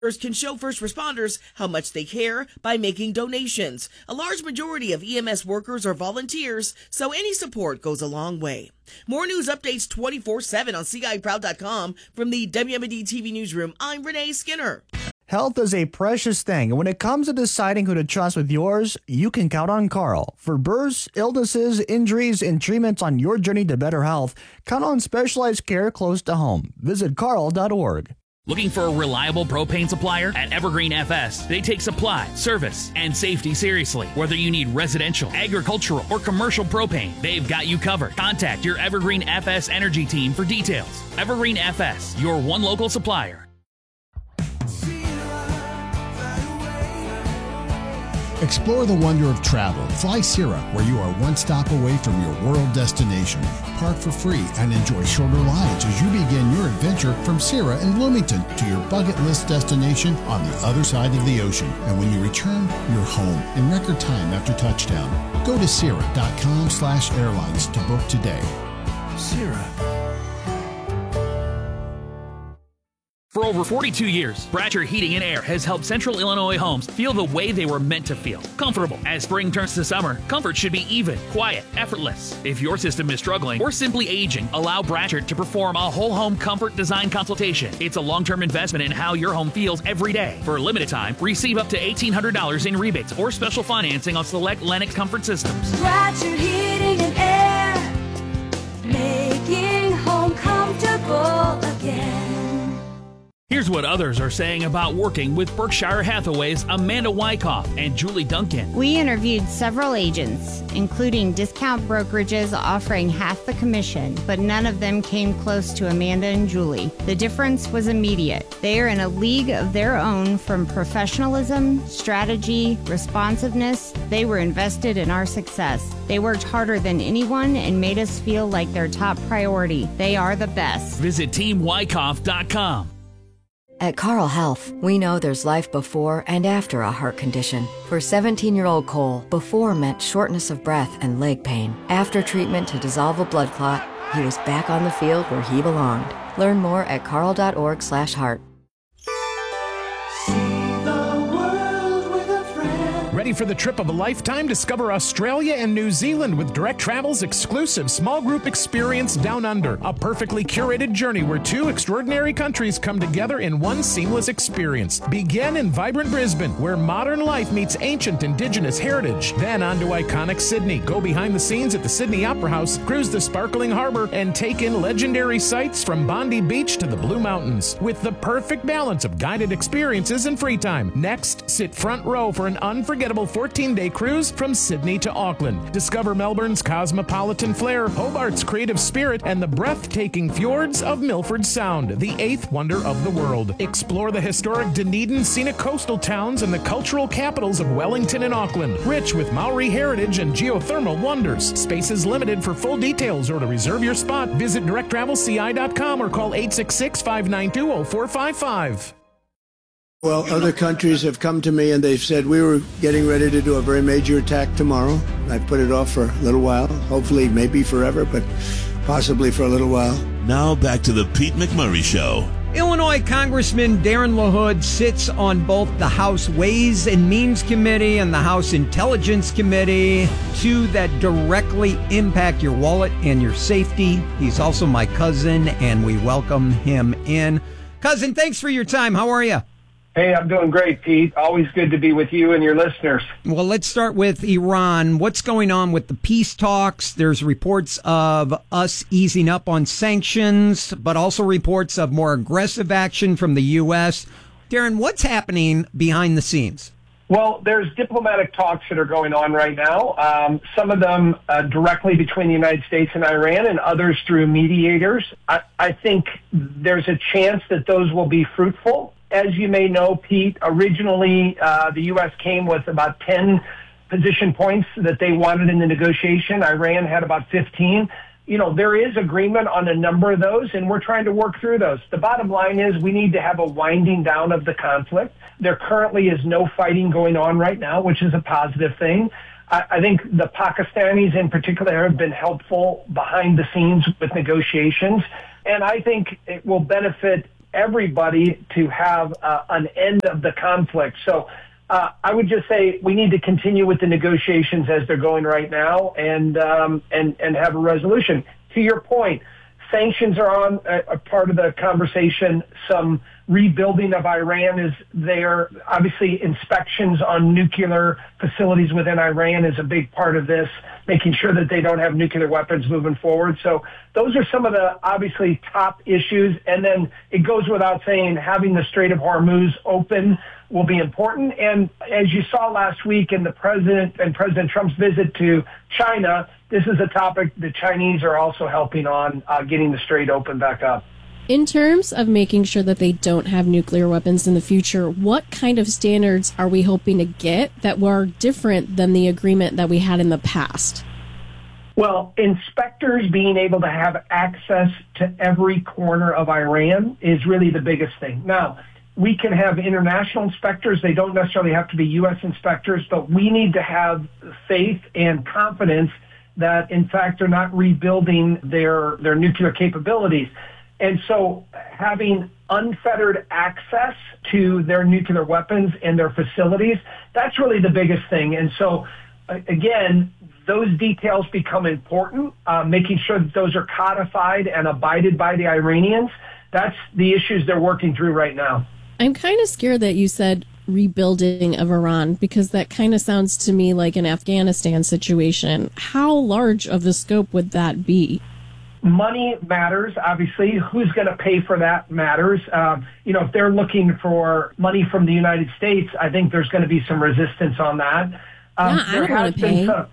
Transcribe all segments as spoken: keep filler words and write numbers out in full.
can show first responders how much they care by making donations. A large majority of E M S workers are volunteers, so any support goes a long way. More news updates twenty-four seven on C I Proud dot com. From the W M D T V Newsroom, I'm Renee Skinner. Health is a precious thing, and when it comes to deciding who to trust with yours, you can count on Carl. For births, illnesses, injuries, and treatments on your journey to better health, count on specialized care close to home. Visit carl dot org. Looking for a reliable propane supplier? At Evergreen F S, they take supply, service, and safety seriously. Whether you need residential, agricultural, or commercial propane, they've got you covered. Contact your Evergreen F S Energy team for details. Evergreen F S, your one local supplier. Explore the wonder of travel. Fly Sierra, where you are one stop away from your world destination. Park for free and enjoy shorter rides as you begin your adventure from Sierra in Bloomington to your bucket list destination on the other side of the ocean. And when you return, you're home in record time after touchdown. Go to Sierra.com slash airlines to book today. Sierra. For over forty-two years, Bratcher Heating and Air has helped Central Illinois homes feel the way they were meant to feel. Comfortable. As spring turns to summer, comfort should be even, quiet, effortless. If your system is struggling or simply aging, allow Bratcher to perform a whole home comfort design consultation. It's a long-term investment in how your home feels every day. For a limited time, receive up to eighteen hundred dollars in rebates or special financing on select Lennox comfort systems. Bratcher Heating and Air, making home comfortable again. Here's what others are saying about working with Berkshire Hathaway's Amanda Wyckoff and Julie Duncan. We interviewed several agents, including discount brokerages offering half the commission, but none of them came close to Amanda and Julie. The difference was immediate. They are in a league of their own from professionalism, strategy, responsiveness. They were invested in our success. They worked harder than anyone and made us feel like their top priority. They are the best. Visit team wyckoff dot com. At Carle Health, we know there's life before and after a heart condition. For seventeen-year-old Cole, before meant shortness of breath and leg pain. After treatment to dissolve a blood clot, he was back on the field where he belonged. Learn more at carle dot org slash heart. Ready for the trip of a lifetime? Discover Australia and New Zealand with Direct Travel's exclusive small group experience Down Under. A perfectly curated journey where two extraordinary countries come together in one seamless experience. Begin in vibrant Brisbane, where modern life meets ancient Indigenous heritage. Then on to iconic Sydney. Go behind the scenes at the Sydney Opera House, cruise the sparkling harbour, and take in legendary sights from Bondi Beach to the Blue Mountains. With the perfect balance of guided experiences and free time. Next, sit front row for an unforgettable fourteen-day cruise from Sydney to Auckland. Discover Melbourne's cosmopolitan flair, Hobart's creative spirit, and the breathtaking fjords of Milford Sound, the eighth wonder of the world. Explore the historic Dunedin scenic coastal towns and the cultural capitals of Wellington and Auckland, rich with Maori heritage and geothermal wonders. Space is limited. For full details or to reserve your spot, visit direct travel c i dot com or call eight six six, five nine two, zero four five five. Well, other countries have come to me and they've said we were getting ready to do a very major attack tomorrow. I put it off for a little while, hopefully maybe forever, but possibly for a little while. Now back to the Pete McMurray Show. Illinois Congressman Darren LaHood sits on both the House Ways and Means Committee and the House Intelligence Committee, two that directly impact your wallet and your safety. He's also my cousin, and we welcome him in. Cousin, thanks for your time. How are you? Hey, I'm doing great, Pete. Always good to be with you and your listeners. Well, let's start with Iran. What's going on with the peace talks? There's reports of us easing up on sanctions, but also reports of more aggressive action from the U S. Darren, what's happening behind the scenes? Well, there's diplomatic talks that are going on right now, um, some of them uh, directly between the United States and Iran and others through mediators. I, I think there's a chance that those will be fruitful. As you may know, Pete, originally uh, the U S came with about ten position points that they wanted in the negotiation. Iran had about fifteen. You know, there is agreement on a number of those, and we're trying to work through those. The bottom line is we need to have a winding down of the conflict. There currently is no fighting going on right now, which is a positive thing. I, I think the Pakistanis in particular have been helpful behind the scenes with negotiations, and I think it will benefit everybody to have uh, an end of the conflict. So uh, I would just say we need to continue with the negotiations as they're going right now and um, and and have a resolution. To your point, sanctions are on a, a part of the conversation. Some rebuilding of Iran is there. Obviously, inspections on nuclear facilities within Iran is a big part of this, making sure that they don't have nuclear weapons moving forward. So those are some of the obviously top issues. And then it goes without saying, having the Strait of Hormuz open will be important. And as you saw last week in the president and President Trump's visit to China, this is a topic the Chinese are also helping on uh, getting the strait open back up. In terms of making sure that they don't have nuclear weapons in the future, what kind of standards are we hoping to get that were different than the agreement that we had in the past? Well, inspectors being able to have access to every corner of Iran is really the biggest thing. Now, we can have international inspectors. They don't necessarily have to be U S inspectors, but we need to have faith and confidence that, in fact, they're not rebuilding their, their nuclear capabilities. And so having unfettered access to their nuclear weapons and their facilities, that's really the biggest thing. And so, again, those details become important, uh, making sure that those are codified and abided by the Iranians. That's the issues they're working through right now. I'm kind of scared that you said rebuilding of Iran, because that kind of sounds to me like an Afghanistan situation. How large of the scope would that be? Money matters, obviously. Who's going to pay for that matters. Uh, you know, if they're looking for money from the United States, I think there's going to be some resistance on that. Um, yeah, I don't want to pay. Some,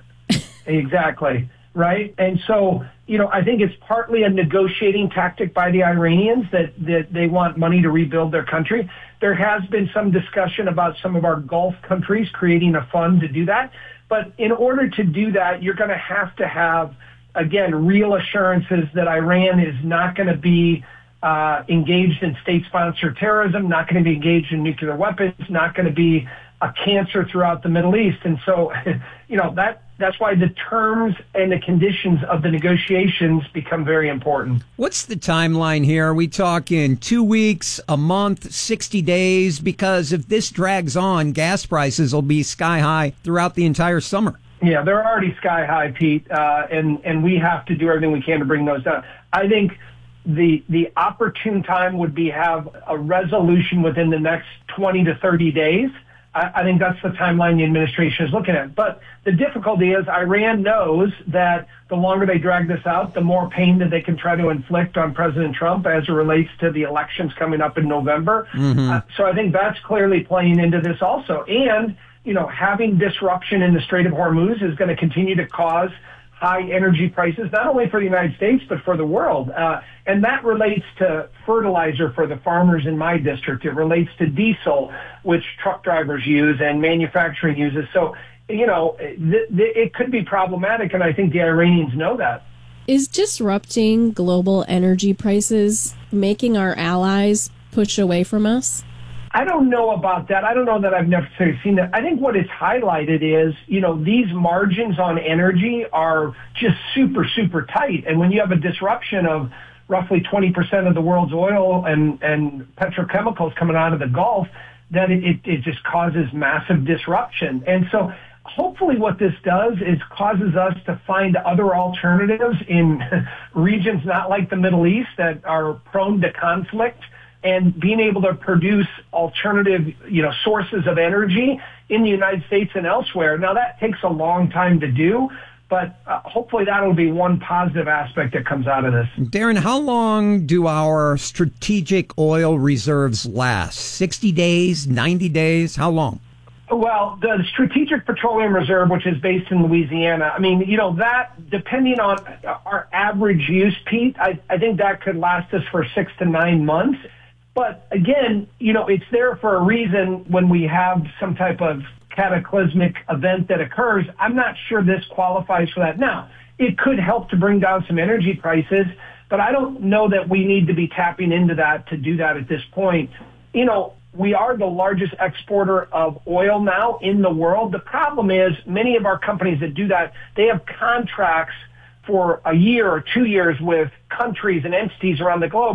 exactly, right? And so, you know, I think it's partly a negotiating tactic by the Iranians that, that they want money to rebuild their country. There has been some discussion about some of our Gulf countries creating a fund to do that. But in order to do that, you're going to have to have, again, real assurances that Iran is not going to be uh, engaged in state-sponsored terrorism, not going to be engaged in nuclear weapons, not going to be a cancer throughout the Middle East. And so, you know, that that's why the terms and the conditions of the negotiations become very important. What's the timeline here? Are we talking two weeks, a month, sixty days? Because if this drags on, gas prices will be sky high throughout the entire summer. Yeah, they're already sky high, Pete, uh, and, and we have to do everything we can to bring those down. I think the the opportune time would be have a resolution within the next twenty to thirty days. I, I think that's the timeline the administration is looking at. But the difficulty is Iran knows that the longer they drag this out, the more pain that they can try to inflict on President Trump as it relates to the elections coming up in November. Mm-hmm. Uh, so I think that's clearly playing into this also. And you know, having disruption in the Strait of Hormuz is going to continue to cause high energy prices, not only for the United States, but for the world. Uh, and that relates to fertilizer for the farmers in my district. It relates to diesel, which truck drivers use and manufacturing uses. So, you know, th- th- it could be problematic, and I think the Iranians know that. Is disrupting global energy prices making our allies push away from us? I don't know about that. I don't know that I've necessarily seen that. I think what it's highlighted is, you know, these margins on energy are just super, super tight. And when you have a disruption of roughly twenty percent of the world's oil and, and petrochemicals coming out of the Gulf, then it, it, it just causes massive disruption. And so hopefully what this does is causes us to find other alternatives in regions not like the Middle East that are prone to conflict, and being able to produce alternative, you know, sources of energy in the United States and elsewhere. Now, that takes a long time to do, but uh, hopefully that'll be one positive aspect that comes out of this. Darren, how long do our strategic oil reserves last? sixty days, ninety days? How long? Well, the Strategic Petroleum Reserve, which is based in Louisiana, I mean, you know, that, depending on our average use, Pete, I, I think that could last us for six to nine months. But again, you know, it's there for a reason when we have some type of cataclysmic event that occurs. I'm not sure this qualifies for that. Now, it could help to bring down some energy prices, but I don't know that we need to be tapping into that to do that at this point. You know, we are the largest exporter of oil now in the world. The problem is many of our companies that do that, they have contracts for a year or two years with countries and entities around the globe.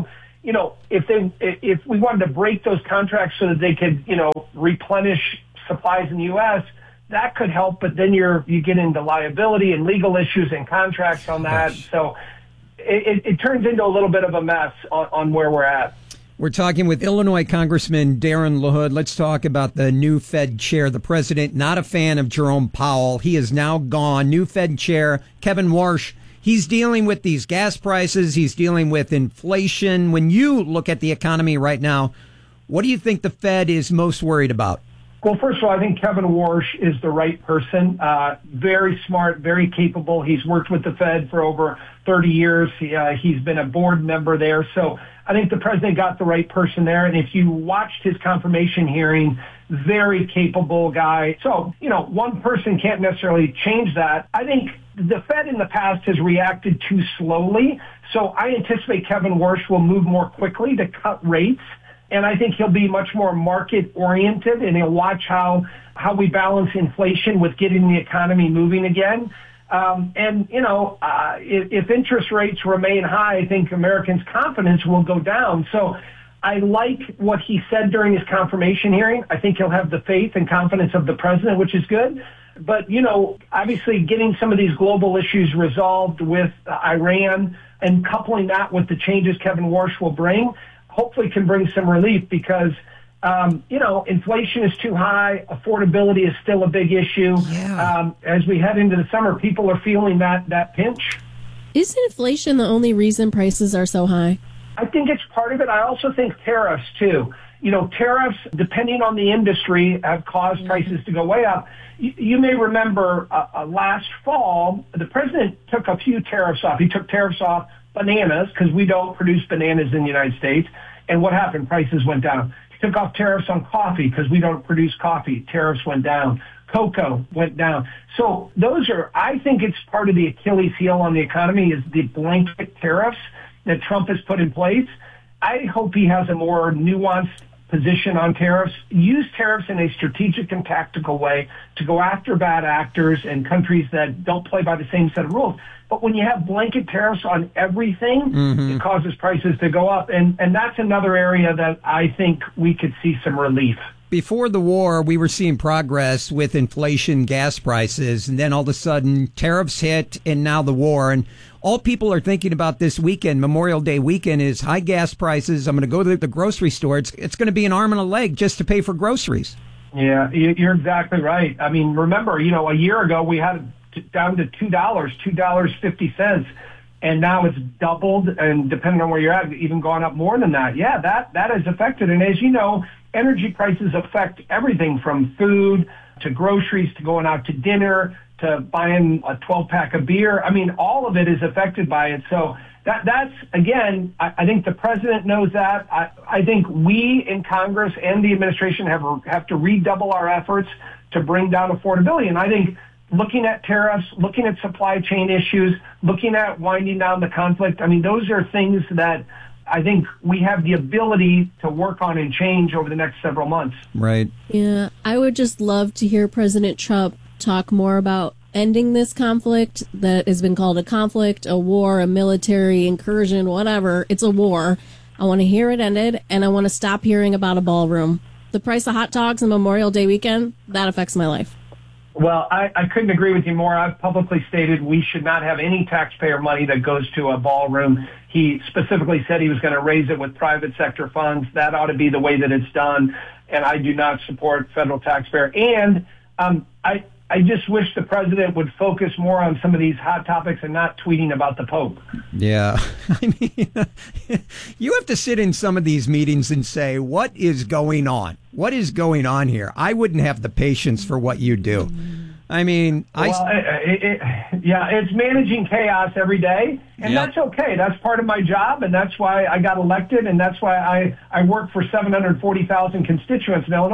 you know, if they if we wanted to break those contracts so that they could, you know, replenish supplies in the U S, that could help. But then you're you get into liability and legal issues and contracts on that. So it, it, it turns into a little bit of a mess on, on where we're at. We're talking with Illinois Congressman Darren LaHood. Let's talk about the new Fed chair. The president, not a fan of Jerome Powell. He is now gone. New Fed chair, Kevin Warsh. He's dealing with these gas prices. He's dealing with inflation. When you look at the economy right now, what do you think the Fed is most worried about? Well, first of all, I think Kevin Warsh is the right person. Uh, very smart, very capable. He's worked with the Fed for over thirty years. He, uh, he's been a board member there. So I think the president got the right person there. And if you watched his confirmation hearing, very capable guy. So, you know, one person can't necessarily change that. I think the Fed in the past has reacted too slowly. So I anticipate Kevin Warsh will move more quickly to cut rates. And I think he'll be much more market oriented, and he'll watch how how we balance inflation with getting the economy moving again. Um, and, you know, uh, if, if interest rates remain high, I think Americans' confidence will go down. So I like what he said during his confirmation hearing. I think he'll have the faith and confidence of the president, which is good. But, you know, obviously getting some of these global issues resolved with uh, Iran and coupling that with the changes Kevin Warsh will bring, hopefully can bring some relief because, um, you know, inflation is too high. Affordability is still a big issue. Yeah. Um, as we head into the summer, people are feeling that, that pinch. Is inflation the only reason prices are so high? I think it's part of it. I also think tariffs, too. You know, tariffs, depending on the industry, have caused prices to go way up. You, you may remember uh, uh, last fall, the president took a few tariffs off. He took tariffs off bananas because we don't produce bananas in the United States. And what happened? Prices went down. He took off tariffs on coffee because we don't produce coffee. Tariffs went down. Cocoa went down. So those are, I think it's part of the Achilles heel on the economy is the blanket tariffs that Trump has put in place. I hope he has a more nuanced position on tariffs. Use tariffs in a strategic and tactical way to go after bad actors and countries that don't play by the same set of rules. But when you have blanket tariffs on everything, mm-hmm. it causes prices to go up. And, and that's another area that I think we could see some relief. Before the war, we were seeing progress with inflation, gas prices, and then all of a sudden tariffs hit and now the war. And all people are thinking about this weekend, Memorial Day weekend, is high gas prices. I'm going to go to the grocery store. It's, it's going to be an arm and a leg just to pay for groceries. Yeah, you're exactly right. I mean, remember, you know, a year ago we had it down to two dollars, two dollars and fifty cents. And now it's doubled, and depending on where you're at, even gone up more than that. Yeah, that, that has affected. And as you know, energy prices affect everything from food to groceries to going out to dinner to buying a twelve-pack of beer. I mean, all of it is affected by it. So that that's, again, I, I think the president knows that. I, I think we in Congress and the administration have, have to redouble our efforts to bring down affordability. And I think looking at tariffs, looking at supply chain issues, looking at winding down the conflict, I mean, those are things that I think we have the ability to work on and change over the next several months. Right. Yeah, I would just love to hear President Trump talk more about ending this conflict that has been called a conflict, a war, a military incursion, whatever. It's a war. I want to hear it ended, and I want to stop hearing about a ballroom. The price of hot dogs on Memorial Day weekend, that affects my life. Well, I, I couldn't agree with you more. I've publicly stated we should not have any taxpayer money that goes to a ballroom. He specifically said he was going to raise it with private sector funds. That ought to be the way that it's done. And I do not support federal taxpayer. And um, I, I just wish the president would focus more on some of these hot topics and not tweeting about the Pope. Yeah. I mean, you have to sit in some of these meetings and say, what is going on? What is going on here? I wouldn't have the patience for what you do. I mean, I... Well, it, it, yeah, it's managing chaos every day, and yep. that's okay. That's part of my job, and that's why I got elected, and that's why I, I work for seven hundred forty thousand constituents in Illinois.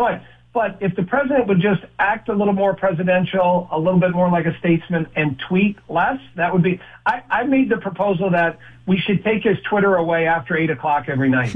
But if the president would just act a little more presidential, a little bit more like a statesman, and tweet less, that would be. I, I made the proposal that we should take his Twitter away after eight o'clock every night.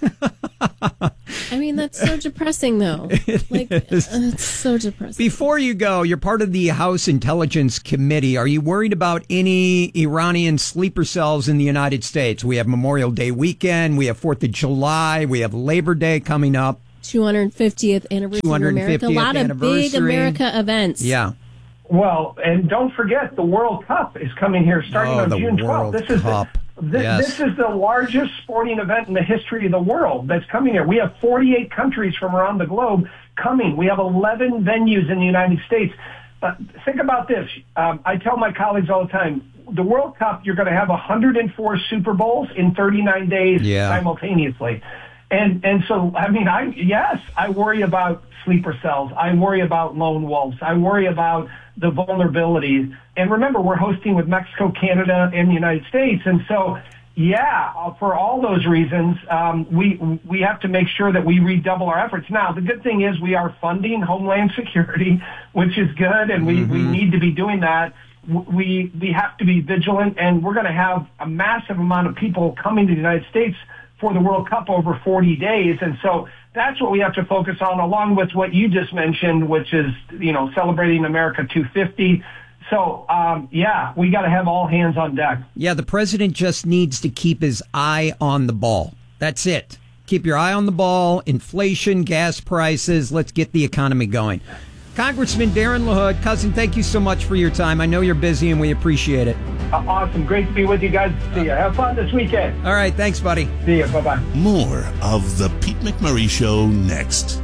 I mean, that's so depressing, though. Like, uh, it's so depressing. Before you go, you're part of the House Intelligence Committee. Are you worried about any Iranian sleeper cells in the United States? We have Memorial Day weekend. We have fourth of July. We have Labor Day coming up. two hundred fiftieth anniversary of America. A lot of big America events. Yeah. Well, and don't forget, the World Cup is coming here starting oh, on the June twelfth. World This is Cup. This, yes. this is the largest sporting event in the history of the world that's coming here. We have forty-eight countries from around the globe coming. We have eleven venues in the United States. But think about this. Um, I tell my colleagues all the time, the World Cup, you're going to have one hundred four Super Bowls in thirty-nine days yeah. simultaneously. And and so, I mean, I yes, I worry about sleeper cells. I worry about lone wolves. I worry about the vulnerabilities. And remember, we're hosting with Mexico, Canada, and the United States. And so, yeah, for all those reasons, um, we we have to make sure that we redouble our efforts. Now, the good thing is we are funding Homeland Security, which is good, and we, mm-hmm. we need to be doing that. We, we have to be vigilant, and we're going to have a massive amount of people coming to the United States for the World Cup over forty days. And so that's what we have to focus on, along with what you just mentioned, which is, you know, celebrating America two fifty. So, um, yeah, we got to have all hands on deck. Yeah, the president just needs to keep his eye on the ball. That's it. Keep your eye on the ball. Inflation, gas prices. Let's get the economy going. Congressman Darren LaHood, cousin, thank you so much for your time. I know you're busy, and we appreciate it. Uh, awesome. Great to be with you guys. See ya. Have fun this weekend. All right. Thanks, buddy. See ya. Bye-bye. More of The Pete McMurray Show next.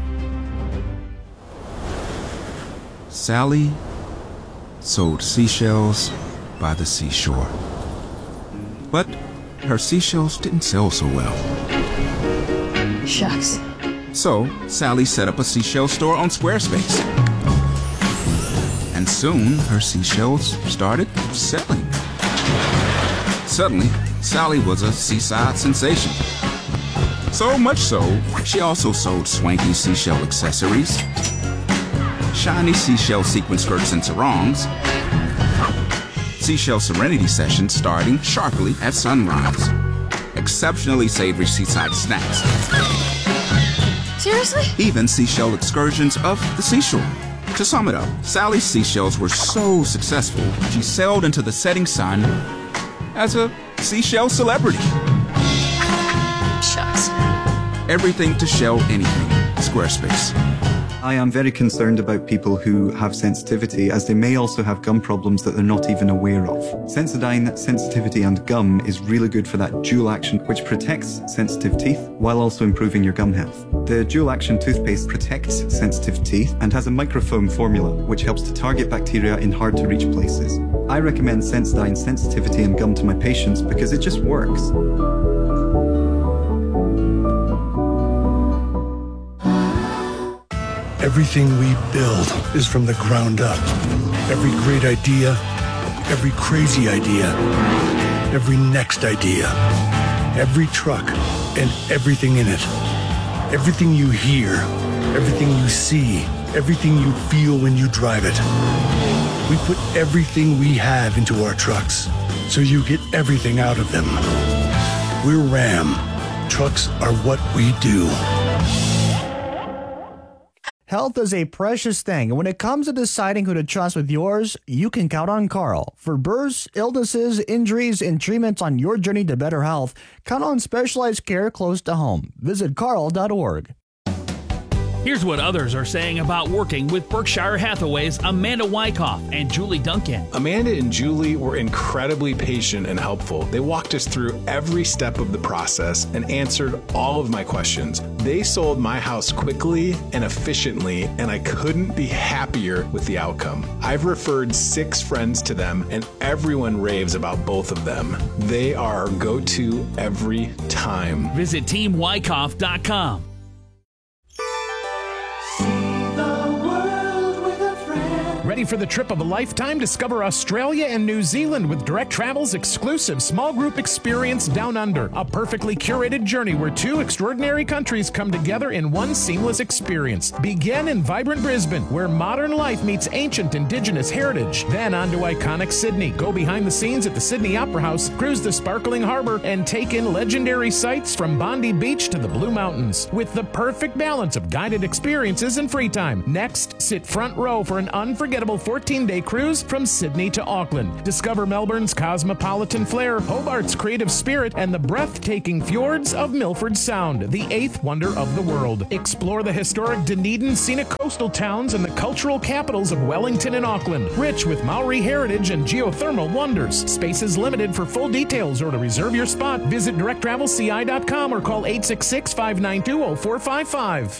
Sally sold seashells by the seashore. But her seashells didn't sell so well. Shucks. So, Sally set up a seashell store on Squarespace. And soon, her seashells started selling. Suddenly, Sally was a seaside sensation. So much so, she also sold swanky seashell accessories, shiny seashell sequin skirts and sarongs, seashell serenity sessions starting sharply at sunrise, exceptionally savory seaside snacks. Seriously? Even seashell excursions of the seashore. To sum it up, Sally's seashells were so successful, she sailed into the setting sun as a seashell celebrity. Shucks. Everything to shell anything. Squarespace. I am very concerned about people who have sensitivity, as they may also have gum problems that they're not even aware of. Sensodyne Sensitivity and Gum is really good for that dual action, which protects sensitive teeth while also improving your gum health. The dual action toothpaste protects sensitive teeth and has a microfoam formula, which helps to target bacteria in hard to reach places. I recommend Sensodyne Sensitivity and Gum to my patients because it just works. Everything we build is from the ground up. Every great idea, every crazy idea, every next idea, every truck, and everything in it. Everything you hear, everything you see, everything you feel when you drive it. We put everything we have into our trucks, so you get everything out of them. We're Ram. Trucks are what we do. Health is a precious thing, and when it comes to deciding who to trust with yours, you can count on Carl. For births, illnesses, injuries, and treatments on your journey to better health, count on specialized care close to home. Visit carl dot org. Here's what others are saying about working with Berkshire Hathaway's Amanda Wyckoff and Julie Duncan. Amanda and Julie were incredibly patient and helpful. They walked us through every step of the process and answered all of my questions. They sold my house quickly and efficiently, and I couldn't be happier with the outcome. I've referred six friends to them, and everyone raves about both of them. They are our go-to every time. Visit team wyckoff dot com. Ready for the trip of a lifetime? Discover Australia and New Zealand with Direct Travel's exclusive small group experience Down Under, a perfectly curated journey where two extraordinary countries come together in one seamless experience. Begin in vibrant Brisbane, where modern life meets ancient Indigenous heritage. Then on to iconic Sydney. Go behind the scenes at the Sydney Opera House, cruise the sparkling harbour, and take in legendary sights from Bondi Beach to the Blue Mountains, with the perfect balance of guided experiences and free time. Next, sit front row for an unforgettable fourteen-day cruise from Sydney to Auckland. Discover Melbourne's cosmopolitan flair, Hobart's creative spirit, and the breathtaking fjords of Milford Sound, the eighth wonder of the world. Explore the historic Dunedin scenic coastal towns and the cultural capitals of Wellington and Auckland, rich with Maori heritage and geothermal wonders. Space is limited. For full details or to reserve your spot, visit direct travel c i dot com or call eight six six, five nine two, zero four five five.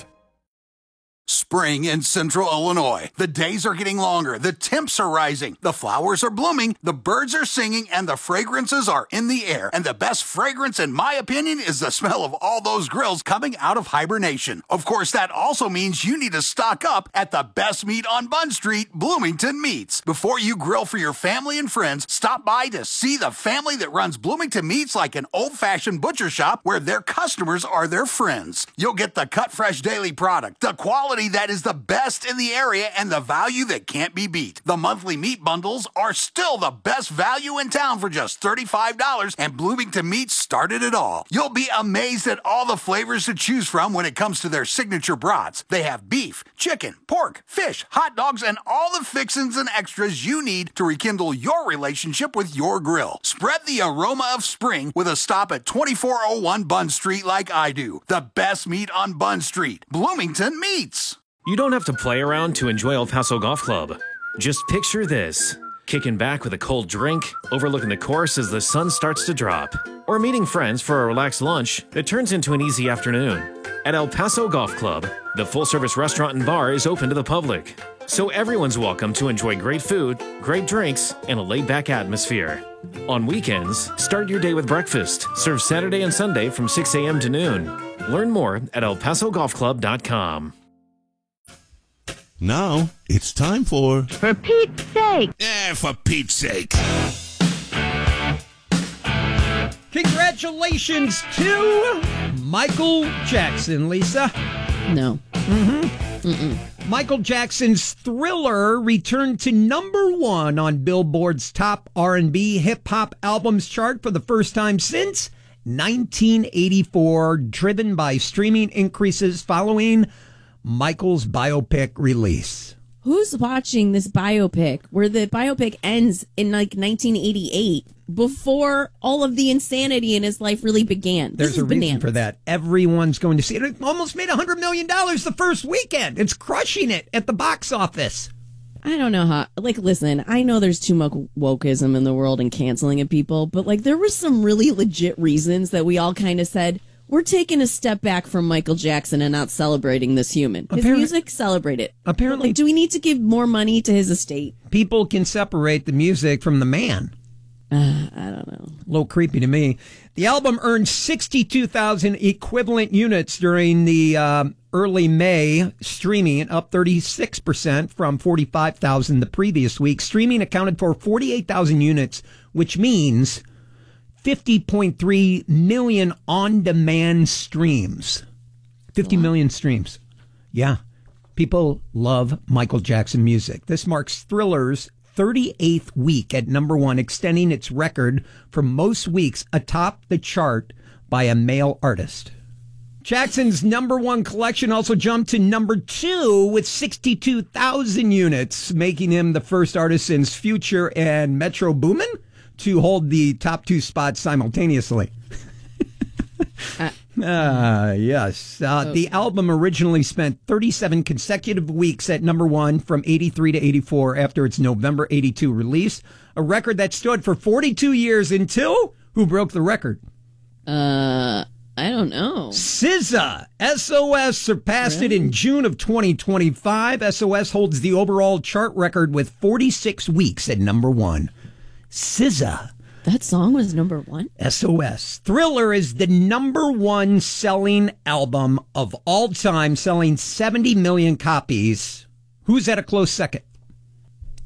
Spring in Central Illinois. The days are getting longer, the temps are rising, the flowers are blooming, the birds are singing, and the fragrances are in the air. And the best fragrance, in my opinion, is the smell of all those grills coming out of hibernation. Of course, that also means you need to stock up at the best meat on Bunn Street, Bloomington Meats. Before you grill for your family and friends, stop by to see the family that runs Bloomington Meats like an old-fashioned butcher shop where their customers are their friends. You'll get the cut fresh daily product, the quality that is the best in the area, and the value that can't be beat. The monthly meat bundles are still the best value in town for just thirty-five dollars, and Bloomington Meats started it all. You'll be amazed at all the flavors to choose from when it comes to their signature brats. They have beef, chicken, pork, fish, hot dogs, and all the fixins and extras you need to rekindle your relationship with your grill. Spread the aroma of spring with a stop at twenty-four oh one Bunn Street like I do. The best meat on Bunn Street, Bloomington Meats. You don't have to play around to enjoy El Paso Golf Club. Just picture this: kicking back with a cold drink, overlooking the course as the sun starts to drop, or meeting friends for a relaxed lunch that turns into an easy afternoon. At El Paso Golf Club, the full-service restaurant and bar is open to the public, so everyone's welcome to enjoy great food, great drinks, and a laid-back atmosphere. On weekends, start your day with breakfast, served Saturday and Sunday from six a.m. to noon. Learn more at el paso golf club dot com. Now, it's time for... For Pete's sake! Eh, for Pete's sake! Congratulations to Michael Jackson, Lisa. No. Mm-hmm. Mm-mm. Michael Jackson's Thriller returned to number one on Billboard's top R and B hip-hop albums chart for the first time since nineteen eighty-four, driven by streaming increases following Michael's biopic release. Who's watching this biopic where the biopic ends in like nineteen eighty-eight before all of the insanity in his life really began? This There's is a reason bananas. for that. Everyone's going to see it. It almost made one hundred million dollars the first weekend. It's crushing it at the box office. I don't know how, like, listen, I know there's too much wokeism in the world and canceling of people, but like there were some really legit reasons that we all kind of said, we're taking a step back from Michael Jackson and not celebrating this human. His Apparently- music, celebrate it. Apparently- Like, do we need to give more money to his estate? People can separate the music from the man. Uh, I don't know. A little creepy to me. The album earned sixty-two thousand equivalent units during the um, early May streaming, up thirty-six percent from forty-five thousand the previous week. Streaming accounted for forty-eight thousand units, which means fifty point three million on-demand streams. fifty million streams. Yeah. People love Michael Jackson music. This marks Thriller's thirty-eighth week at number one, extending its record for most weeks atop the chart by a male artist. Jackson's number one collection also jumped to number two with sixty-two thousand units, making him the first artist since Future and Metro Boomin to hold the top two spots simultaneously. Ah, uh, yes. Uh, okay. The album originally spent thirty-seven consecutive weeks at number one from eighty-three to eighty-four after its November eighty-two release, a record that stood for forty-two years until who broke the record? Uh, I don't know. S Z A. S O S surpassed Really? it in June of twenty twenty-five. S O S holds the overall chart record with forty-six weeks at number one. S Z A. That song was number one? S O S. Thriller is the number one selling album of all time, selling seventy million copies. Who's at a close second?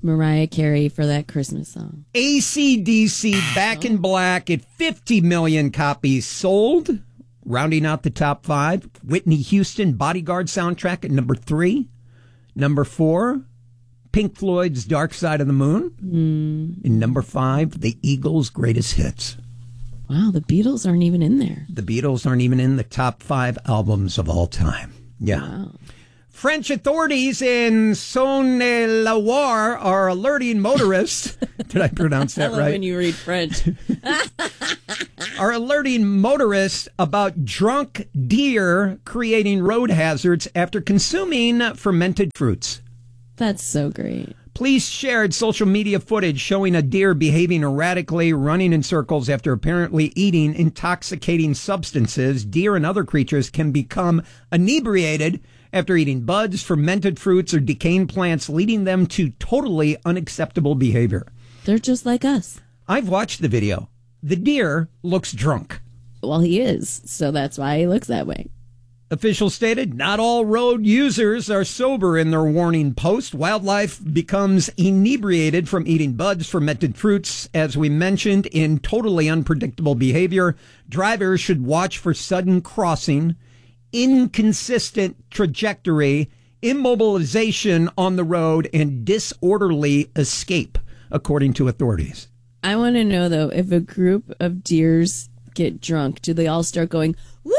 Mariah Carey for that Christmas song. A C D C Back in Black at fifty million copies sold. Rounding out the top five, Whitney Houston Bodyguard soundtrack at number three. Number four, Pink Floyd's Dark Side of the Moon. Mm. And number five, the Eagles' Greatest Hits. Wow, the Beatles aren't even in there. The Beatles aren't even in the top five albums of all time. Yeah. Wow. French authorities in Saône-et-Loire are alerting motorists. Did I pronounce that I love right? when you read French. Are alerting motorists about drunk deer creating road hazards after consuming fermented fruits. That's so great. Police shared social media footage showing a deer behaving erratically, running in circles after apparently eating intoxicating substances. Deer and other creatures can become inebriated after eating buds, fermented fruits, or decaying plants, leading them to totally unacceptable behavior. They're just like us. I've watched the video. The deer looks drunk. Well, he is, so that's why he looks that way. Officials stated not all road users are sober in their warning post. Wildlife becomes inebriated from eating buds, fermented fruits, as we mentioned, in totally unpredictable behavior. Drivers should watch for sudden crossing, inconsistent trajectory, immobilization on the road, and disorderly escape, according to authorities. I want to know, though, if a group of deers get drunk, do they all start going, woo,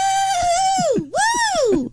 woo?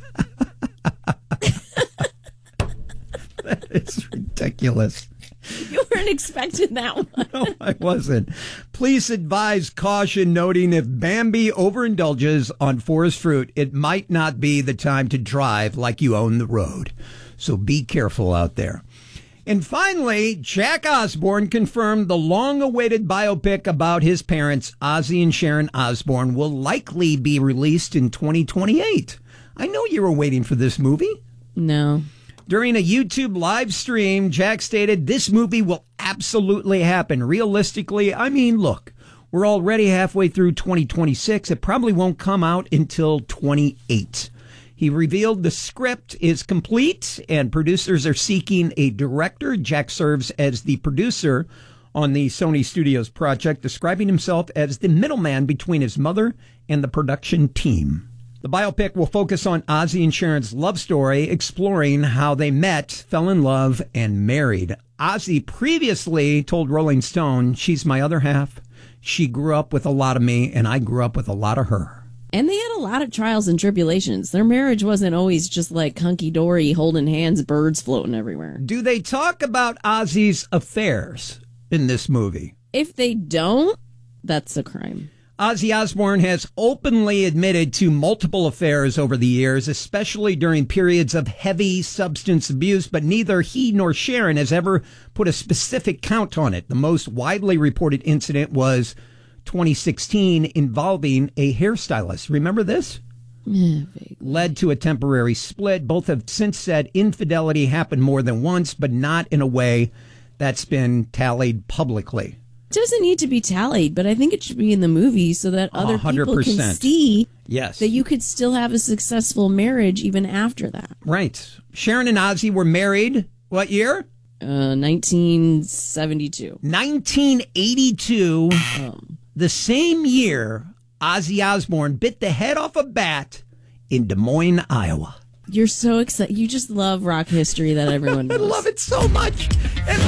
That is ridiculous. You weren't expecting that one. No, I wasn't. Police advise caution, noting if Bambi overindulges on forest fruit, it might not be the time to drive like you own the road. So be careful out there. And finally, Jack Osbourne confirmed the long-awaited biopic about his parents, Ozzy and Sharon Osbourne, will likely be released in twenty twenty-eight. I know you were waiting for this movie. No. During a YouTube live stream, Jack stated, this movie will absolutely happen. Realistically, I mean, look, we're already halfway through twenty twenty-six. It probably won't come out until twenty-eight. He revealed the script is complete and producers are seeking a director. Jack serves as the producer on the Sony Studios project, describing himself as the middleman between his mother and the production team. The biopic will focus on Ozzy and Sharon's love story, exploring how they met, fell in love, and married. Ozzy previously told Rolling Stone, she's my other half. She grew up with a lot of me, and I grew up with a lot of her. And they had a lot of trials and tribulations. Their marriage wasn't always just like hunky-dory, holding hands, birds floating everywhere. Do they talk about Ozzy's affairs in this movie? If they don't, that's a crime. Ozzy Osbourne has openly admitted to multiple affairs over the years, especially during periods of heavy substance abuse, but neither he nor Sharon has ever put a specific count on it. The most widely reported incident was twenty sixteen involving a hairstylist. Remember this? Yeah, led to a temporary split. Both have since said infidelity happened more than once, but not in a way that's been tallied publicly. It doesn't need to be tallied, but I think it should be in the movie so that other one hundred percent. people can see yes. that you could still have a successful marriage even after that. Right. Sharon and Ozzy were married what year? Uh, nineteen seventy-two. nineteen eighty-two. Um, the same year Ozzy Osbourne bit the head off a bat in Des Moines, Iowa. You're so excited. You just love rock history that everyone knows. I love it so much. And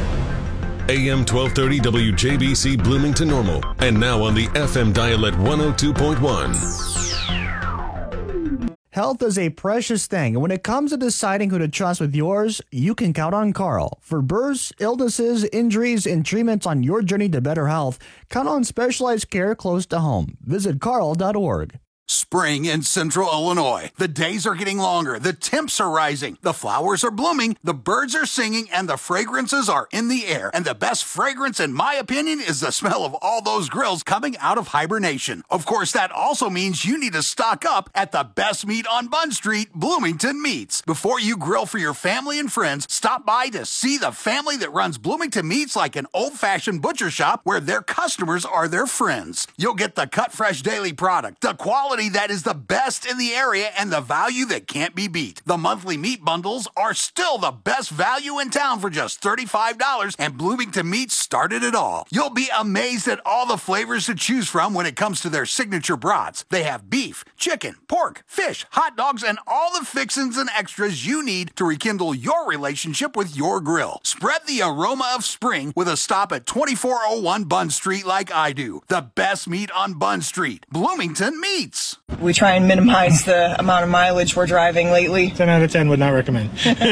that- A M twelve thirty W J B C Bloomington Normal. And now on the F M dial at one oh two point one. Health is a precious thing, and when it comes to deciding who to trust with yours, you can count on Carl. For births, illnesses, injuries, and treatments on your journey to better health, count on specialized care close to home. Visit carl dot org. Spring in Central Illinois. The days are getting longer. The temps are rising. The flowers are blooming. The birds are singing. And the fragrances are in the air. And the best fragrance, in my opinion, is the smell of all those grills coming out of hibernation. Of course, that also means you need to stock up at the best meat on Bunn Street, Bloomington Meats. Before you grill for your family and friends, stop by to see the family that runs Bloomington Meats like an old-fashioned butcher shop where their customers are their friends. You'll get the cut fresh daily product, the quality quality that is the best in the area and the value that can't be beat. The monthly meat bundles are still the best value in town for just thirty-five dollars, and Bloomington Meats started it all. You'll be amazed at all the flavors to choose from when it comes to their signature brats. They have beef, chicken, pork, fish, hot dogs, and all the fixins and extras you need to rekindle your relationship with your grill. Spread the aroma of spring with a stop at twenty-four oh one Bunn Street like I do. The best meat on Bunn Street. Bloomington Meats. We try and minimize the amount of mileage we're driving lately. ten out of ten would not recommend.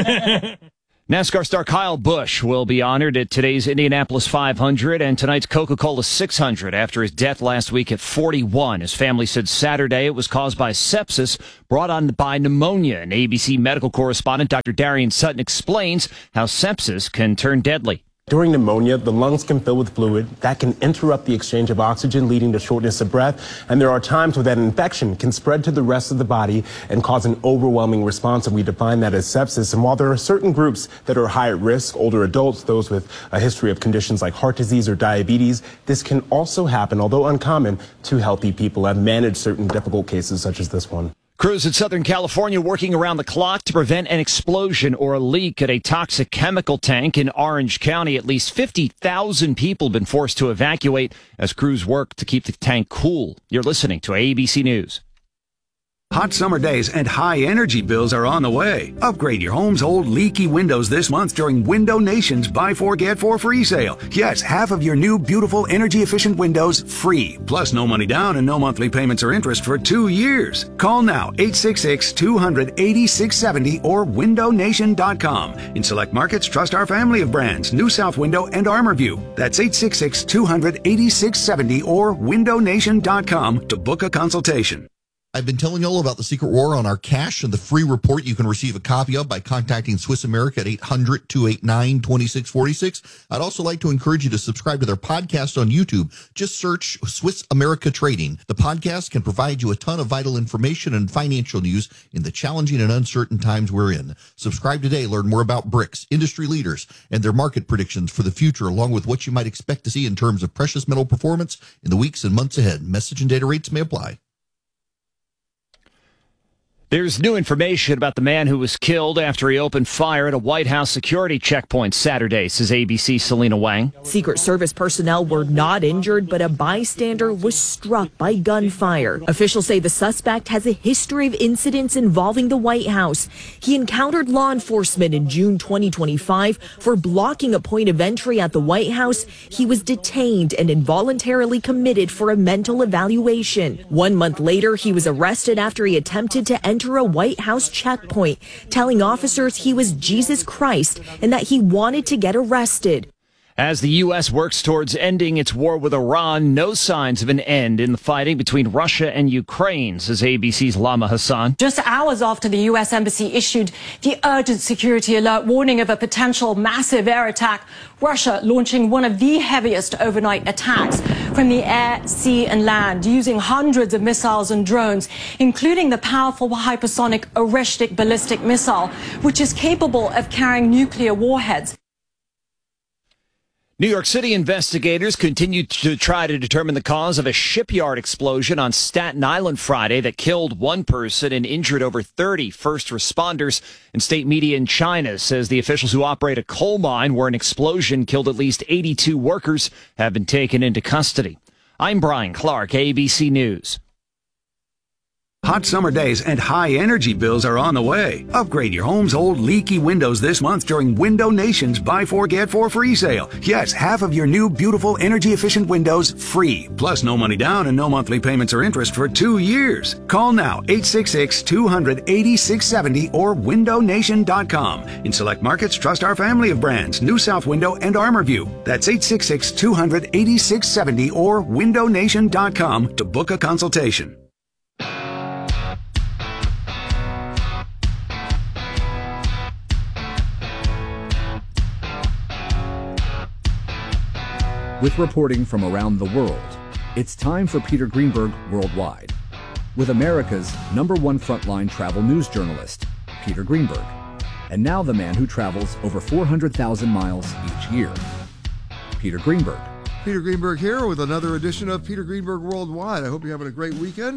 NASCAR star Kyle Busch will be honored at today's Indianapolis five hundred and tonight's Coca-Cola six hundred after his death last week at forty-one. His family said Saturday it was caused by sepsis brought on by pneumonia. And A B C medical correspondent Doctor Darian Sutton explains how sepsis can turn deadly. During pneumonia, the lungs can fill with fluid that can interrupt the exchange of oxygen, leading to shortness of breath. And there are times where that infection can spread to the rest of the body and cause an overwhelming response, and we define that as sepsis. And while there are certain groups that are high at risk, older adults, those with a history of conditions like heart disease or diabetes, this can also happen, although uncommon, to healthy people. I've managed certain difficult cases such as this one. Crews in Southern California working around the clock to prevent an explosion or a leak at a toxic chemical tank in Orange County. At least fifty thousand people have been forced to evacuate as crews work to keep the tank cool. You're listening to A B C News. Hot summer days and high energy bills are on the way. Upgrade your home's old leaky windows this month during Window Nation's Buy Four Get Four free sale. Yes, half of your new beautiful energy efficient windows free. Plus no money down and no monthly payments or interest for two years. Call now eight six six, two hundred, eighty-six seventy or window nation dot com. In select markets, trust our family of brands, New South Window and ArmorView. That's eight six six, two hundred, eighty-six seventy or window nation dot com to book a consultation. I've been telling you all about the Secret War on our cash and the free report you can receive a copy of by contacting Swiss America at eight hundred, two eight nine, two six four six. I'd also like to encourage you to subscribe to their podcast on YouTube. Just search Swiss America Trading. The podcast can provide you a ton of vital information and financial news in the challenging and uncertain times we're in. Subscribe today. Learn more about B R I C S, industry leaders, and their market predictions for the future, along with what you might expect to see in terms of precious metal performance in the weeks and months ahead. Message and data rates may apply. There's new information about the man who was killed after he opened fire at a White House security checkpoint Saturday, says A B C's Selena Wang. Secret Service personnel were not injured, but a bystander was struck by gunfire. Officials say the suspect has a history of incidents involving the White House. He encountered law enforcement in June twenty twenty-five for blocking a point of entry at the White House. He was detained and involuntarily committed for a mental evaluation. One month later, he was arrested after he attempted to enter a White House checkpoint, telling officers he was Jesus Christ and that he wanted to get arrested. As the U S works towards ending its war with Iran, no signs of an end in the fighting between Russia and Ukraine, says A B C's Lama Hassan. Just hours after the U S Embassy issued the urgent security alert warning of a potential massive air attack, Russia launching one of the heaviest overnight attacks from the air, sea and land, using hundreds of missiles and drones, including the powerful hypersonic Oreshnik ballistic missile, which is capable of carrying nuclear warheads. New York City investigators continue to try to determine the cause of a shipyard explosion on Staten Island Friday that killed one person and injured over thirty first responders. And state media in China says the officials who operate a coal mine where an explosion killed at least eighty-two workers have been taken into custody. I'm Brian Clark, A B C News. Hot summer days and high energy bills are on the way. Upgrade your home's old leaky windows this month during Window Nation's Buy Four Get Four free sale. Yes, half of your new beautiful energy efficient windows free. Plus no money down and no monthly payments or interest for two years. Call now eight six six, two hundred, eighty-six seventy or window nation dot com. In select markets, trust our family of brands, New South Window and ArmorView. That's eight six six, two hundred, eighty-six seventy or window nation dot com to book a consultation. With reporting from around the world, it's time for Peter Greenberg Worldwide, with America's number one frontline travel news journalist, Peter Greenberg, and now the man who travels over four hundred thousand miles each year, Peter Greenberg. Peter Greenberg here with another edition of Peter Greenberg Worldwide. I hope you're having a great weekend.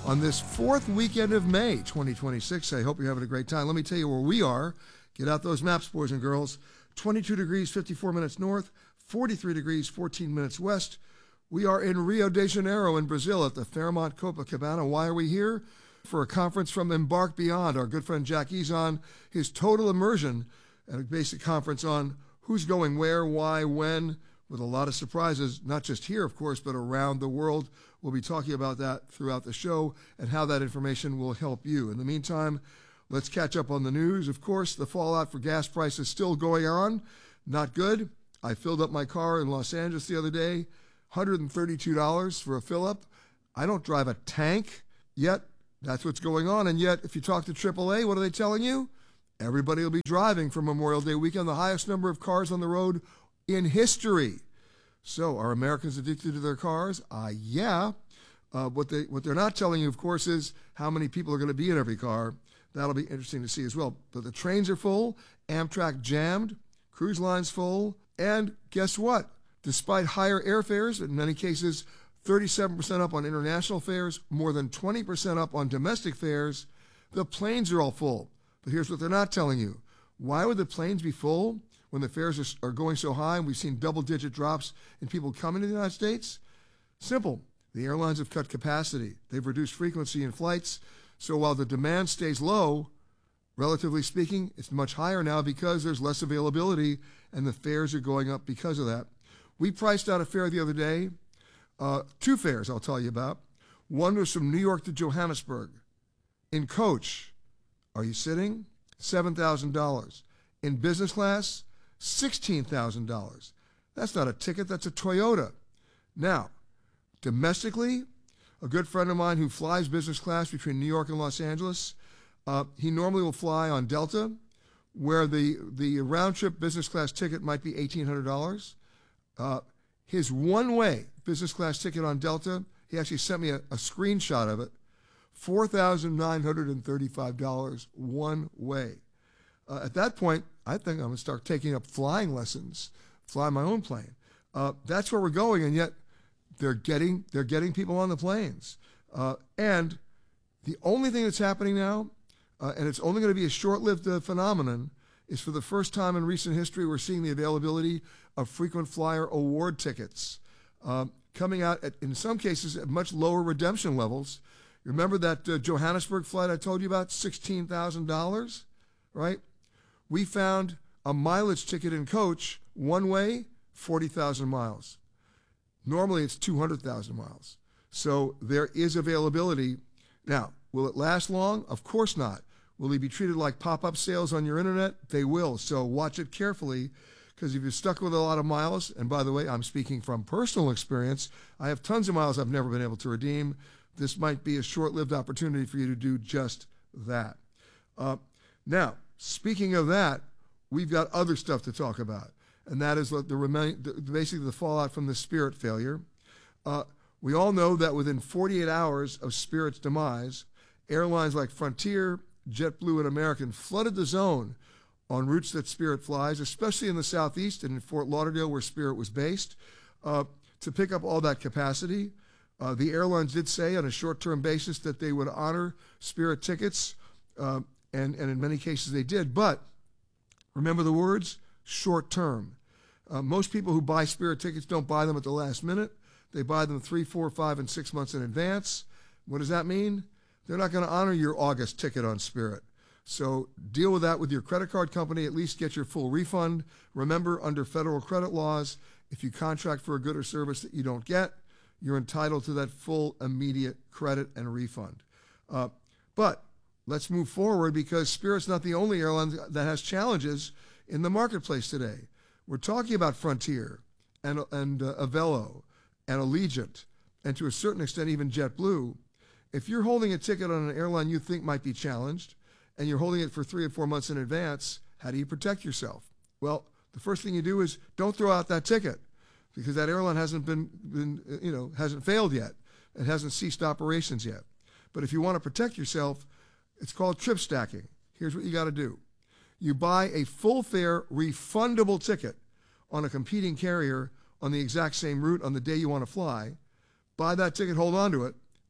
on this fourth weekend of May, twenty twenty-six. I hope you're having a great time. Let me tell you where we are. Get out those maps, boys and girls. twenty-two degrees, fifty-four minutes north, forty-three degrees, fourteen minutes west. We are in Rio de Janeiro in Brazil at the Fairmont Copacabana. Why are we here? For a conference from Embark Beyond. Our good friend Jack Ezon, his total immersion at a basic conference on who's going where, why, when, with a lot of surprises, not just here, of course, but around the world. We'll be talking about that throughout the show and how that information will help you. In the meantime, let's catch up on the news. Of course, the fallout for gas prices still going on. Not good. I filled up my car in Los Angeles the other day, one hundred thirty-two dollars for a fill-up. I don't drive a tank yet. That's what's going on. And yet, if you talk to triple A, what are they telling you? Everybody will be driving for Memorial Day weekend, the highest number of cars on the road in history. So, are Americans addicted to their cars? Uh, yeah. Uh, what, they, what they're not telling you, of course, is how many people are going to be in every car. That'll be interesting to see as well. But the trains are full, Amtrak jammed, cruise lines full, and guess what? Despite higher airfares, in many cases thirty-seven percent up on international fares, more than twenty percent up on domestic fares, the planes are all full. But here's what they're not telling you. Why would the planes be full when the fares are, are going so high and we've seen double-digit drops in people coming to the United States? Simple. The airlines have cut capacity. They've reduced frequency in flights. So while the demand stays low, relatively speaking, it's much higher now because there's less availability and the fares are going up because of that. We priced out a fare the other day, uh, two fares I'll tell you about. One was from New York to Johannesburg. In coach, are you sitting? seven thousand dollars. In business class, sixteen thousand dollars. That's not a ticket, that's a Toyota. Now, domestically, a good friend of mine who flies business class between New York and Los Angeles, uh, he normally will fly on Delta, where the, the round-trip business class ticket might be eighteen hundred dollars. Uh, his one-way business class ticket on Delta, he actually sent me a, a screenshot of it, four thousand nine hundred thirty-five dollars one way. Uh, at that point, I think I'm going to start taking up flying lessons, fly my own plane. Uh, that's where we're going, and yet they're getting they're getting people on the planes. Uh, and the only thing that's happening now, uh, and it's only going to be a short-lived uh, phenomenon, is for the first time in recent history, we're seeing the availability of frequent flyer award tickets um, coming out, at, in some cases, at much lower redemption levels. Remember that uh, Johannesburg flight I told you about, sixteen thousand dollars, right? We found a mileage ticket in coach, one way, forty thousand miles. Normally it's two hundred thousand miles. So there is availability. Now, will it last long? Of course not. Will they be treated like pop-up sales on your internet? They will. So watch it carefully, because if you're stuck with a lot of miles, and by the way, I'm speaking from personal experience, I have tons of miles I've never been able to redeem. This might be a short-lived opportunity for you to do just that. Uh, now, speaking of that, we've got other stuff to talk about, and that is the, the, remain, the basically the fallout from the Spirit failure. Uh, we all know that within forty-eight hours of Spirit's demise, airlines like Frontier, JetBlue, and American flooded the zone on routes that Spirit flies, especially in the Southeast and in Fort Lauderdale, where Spirit was based, uh, to pick up all that capacity. Uh, the airlines did say on a short-term basis that they would honor Spirit tickets, uh, and, and in many cases they did. But remember the words, short-term. Uh, most people who buy Spirit tickets don't buy them at the last minute. They buy them three, four, five, and six months in advance. What does that mean? They're not going to honor your August ticket on Spirit. So deal with that with your credit card company. At least get your full refund. Remember, under federal credit laws, if you contract for a good or service that you don't get, you're entitled to that full immediate credit and refund. Uh, but let's move forward, because Spirit's not the only airline that has challenges in the marketplace today. We're talking about Frontier and, and uh, Avelo and Allegiant, and to a certain extent even JetBlue. If you're holding a ticket on an airline you think might be challenged, and you're holding it for three or four months in advance, how do you protect yourself? Well, the first thing you do is don't throw out that ticket, because that airline hasn't been, been, you know, hasn't failed yet. It hasn't ceased operations yet. But if you want to protect yourself, it's called trip stacking. Here's what you got to do. You buy a full fare refundable ticket on a competing carrier on the exact same route on the day you want to fly. Buy that ticket, hold on to it.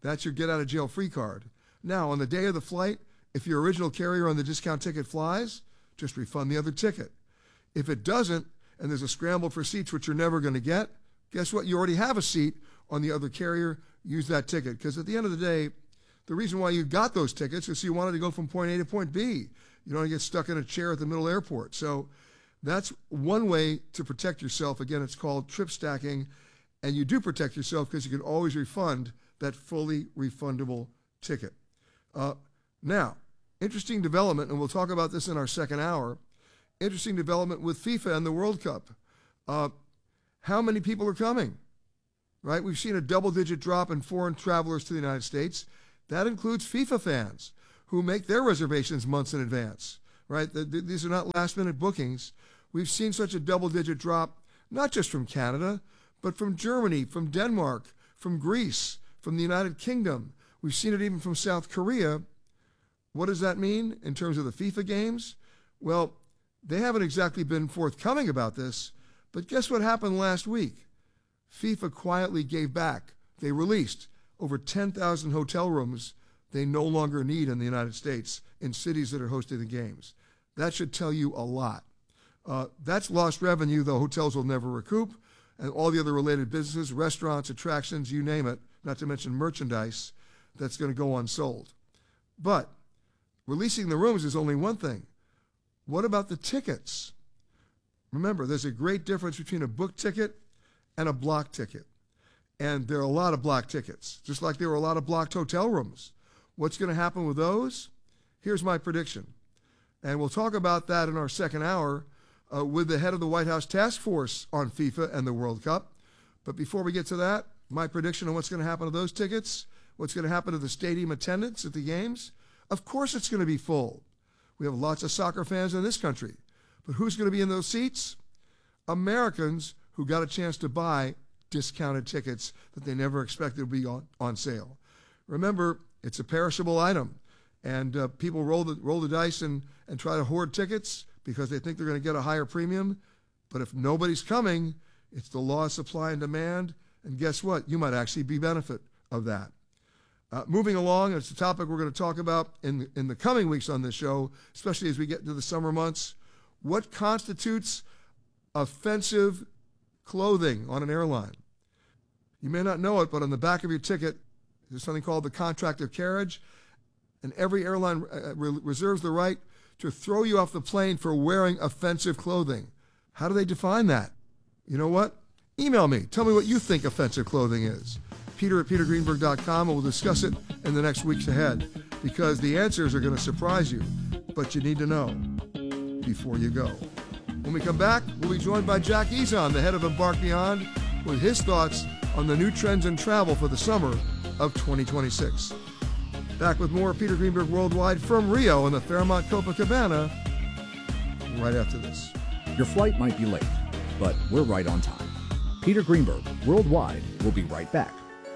That's your get-out-of-jail-free card. Now, on the day of the flight, if your original carrier on the discount ticket flies, just refund the other ticket. If it doesn't, and there's a scramble for seats which you're never going to get, guess what? You already have a seat on the other carrier. Use that ticket. Because at the end of the day, the reason why you got those tickets is you wanted to go from point A to point B. You don't want to get stuck in a chair at the middle airport. So that's one way to protect yourself. Again, it's called trip stacking. And you do protect yourself because you can always refund that fully refundable ticket. Uh, now, interesting development, and we'll talk about this in our second hour, interesting development with FIFA and the World Cup. Uh, how many people are coming? Right? We've seen a double-digit drop in foreign travelers to the United States. That includes FIFA fans who make their reservations months in advance. Right? The, the, these are not last-minute bookings. We've seen such a double-digit drop, not just from Canada, but from Germany, from Denmark, from Greece, from the United Kingdom. We've seen it even from South Korea. What does that mean in terms of the FIFA games? Well, they haven't exactly been forthcoming about this, but guess what happened last week? FIFA quietly gave back. They released over ten thousand hotel rooms they no longer need in the United States in cities that are hosting the games. That should tell you a lot. Uh, that's lost revenue, though hotels will never recoup, and all the other related businesses, restaurants, attractions, you name it, not to mention merchandise, that's going to go unsold. But releasing the rooms is only one thing. What about the tickets? Remember, there's a great difference between a book ticket and a block ticket. And there are a lot of block tickets, just like there were a lot of blocked hotel rooms. What's going to happen with those? Here's my prediction. And we'll talk about that in our second hour uh, with the head of the White House task force on FIFA and the World Cup. But before we get to that, my prediction on what's going to happen to those tickets, what's going to happen to the stadium attendance at the games, of course it's going to be full. We have lots of soccer fans in this country. But who's going to be in those seats? Americans who got a chance to buy discounted tickets that they never expected would be on, on sale. Remember, it's a perishable item. And uh, people roll the, roll the dice and, and try to hoard tickets because they think they're going to get a higher premium. But if nobody's coming, it's the law of supply and demand. And guess what? You might actually be benefit of that. Uh, moving along, it's a topic we're going to talk about in, in the coming weeks on this show, especially as we get into the summer months. What constitutes offensive clothing on an airline? You may not know it, but on the back of your ticket, there's something called the contract of carriage. And every airline uh, re- reserves the right to throw you off the plane for wearing offensive clothing. How do they define that? You know what? Email me. Tell me what you think offensive clothing is. Peter at peter greenberg dot com, and we'll discuss it in the next weeks ahead because the answers are going to surprise you, but you need to know before you go. When we come back, we'll be joined by Jack Ezon, the head of Embark Beyond, with his thoughts on the new trends in travel for the summer of twenty twenty-six. Back with more Peter Greenberg Worldwide from Rio and the Fairmont Copacabana right after this. Your flight might be late, but we're right on time. Peter Greenberg Worldwide will be right back.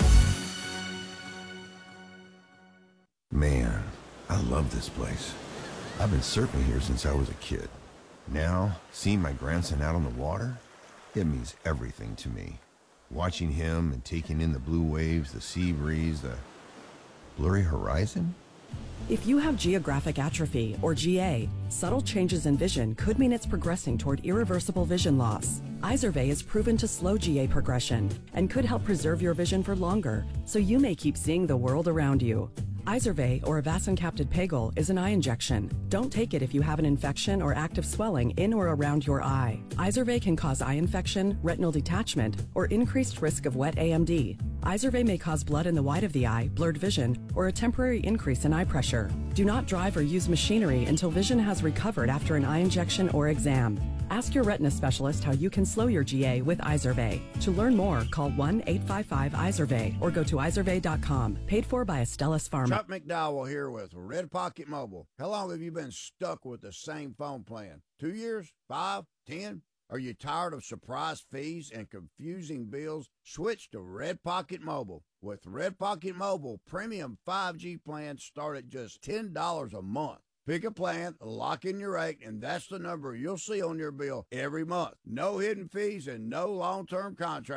Man, I love this place. I've been surfing here since I was a kid. Now, seeing my grandson out on the water, it means everything to me. Watching him and taking in the blue waves, the sea breeze, the blurry horizon. If you have geographic atrophy, or G A, subtle changes in vision could mean it's progressing toward irreversible vision loss. Izervay is proven to slow G A progression and could help preserve your vision for longer, so you may keep seeing the world around you. Izervay, or avacincaptad pegol, is an eye injection. Don't take it if you have an infection or active swelling in or around your eye. Izervay can cause eye infection, retinal detachment, or increased risk of wet A M D. Izervay may cause blood in the white of the eye, blurred vision, or a temporary increase in eye pressure. Do not drive or use machinery until vision has recovered after an eye injection or exam. Ask your retina specialist how you can slow your G A with Izervay. To learn more, call one eight five five Izervay or go to izervay dot com. Paid for by Astellas Pharma. Chuck McDowell here with Red Pocket Mobile. How long have you been stuck with the same phone plan? Two years? Five? Ten? Are you tired of surprise fees and confusing bills? Switch to Red Pocket Mobile. With Red Pocket Mobile, premium five G plans start at just ten dollars a month. Pick a plan, lock in your rate, and that's the number you'll see on your bill every month. No hidden fees and no long-term contracts.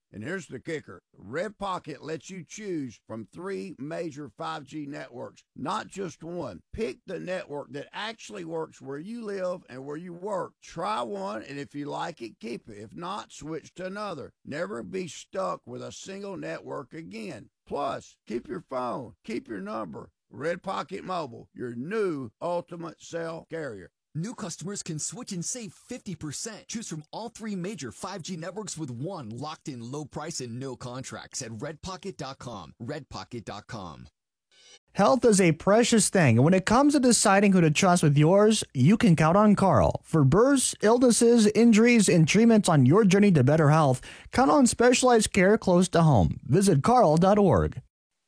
And here's the kicker. Red Pocket lets you choose from three major five G networks, not just one. Pick the network that actually works where you live and where you work. Try one, and if you like it, keep it. If not, switch to another. Never be stuck with a single network again. Plus, keep your phone, keep your number. Red Pocket Mobile, your new ultimate cell carrier. New customers can switch and save fifty percent. Choose from all three major five G networks with one locked-in low price and no contracts at red pocket dot com. red pocket dot com. Health is a precious thing, and when it comes to deciding who to trust with yours, you can count on Carl. For bursts, illnesses, injuries, and treatments on your journey to better health, count on specialized care close to home. Visit carl dot org.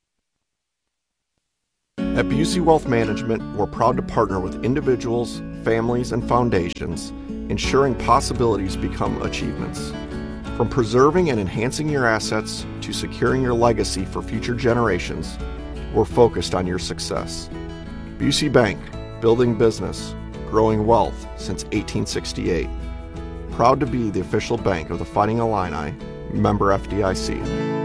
At Busey Wealth Management, we're proud to partner with individuals, families, and foundations, ensuring possibilities become achievements. From preserving and enhancing your assets to securing your legacy for future generations, we're focused on your success. Busey Bank, building business, growing wealth since eighteen sixty-eight. Proud to be the official bank of the Fighting Illini, member F D I C.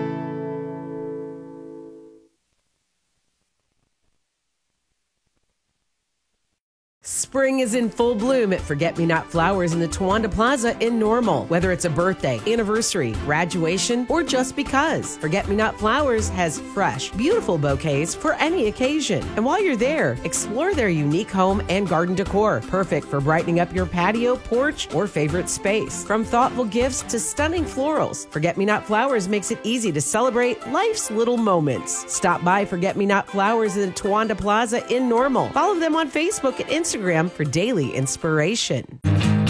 Spring is in full bloom at Forget Me Not Flowers in the Towanda Plaza in Normal. Whether it's a birthday, anniversary, graduation, or just because, Forget Me Not Flowers has fresh, beautiful bouquets for any occasion. And while you're there, explore their unique home and garden decor, perfect for brightening up your patio, porch, or favorite space. From thoughtful gifts to stunning florals, Forget Me Not Flowers makes it easy to celebrate life's little moments. Stop by Forget Me Not Flowers in the Towanda Plaza in Normal. Follow them on Facebook and Instagram for daily inspiration.